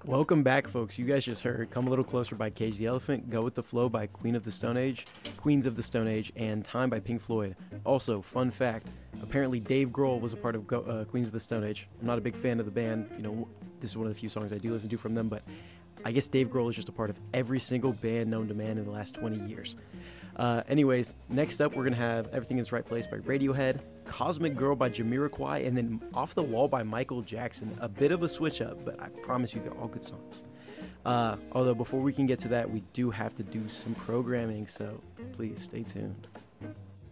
Welcome back, folks. You guys just heard Come a Little Closer by Cage the Elephant, Go with the Flow by Queens of the Stone Age, and Time by Pink Floyd. Also, fun fact, apparently Dave Grohl was a part of Queens of the Stone Age. I'm not a big fan of the band. This is one of the few songs I do listen to from them, but I guess Dave Grohl is just a part of every single band known to man in the last 20 years. Anyways, next up we're going to have Everything in Its Right Place by Radiohead, Cosmic Girl by Jamiroquai, and then Off the Wall by Michael Jackson. A bit of a switch up, but I promise you they're all good songs. Although before we can get to that, we do have to do some programming, so please stay tuned.